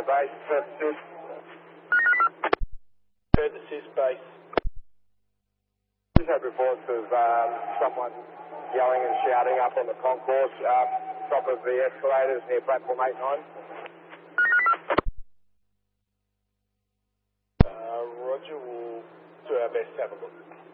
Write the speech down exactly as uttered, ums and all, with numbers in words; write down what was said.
base, third assist. Third assist base. Just had reports of um, someone yelling and shouting up on the concourse, uh, top of the escalators near platform eight nine. Uh, Roger, we'll do our best to have a look.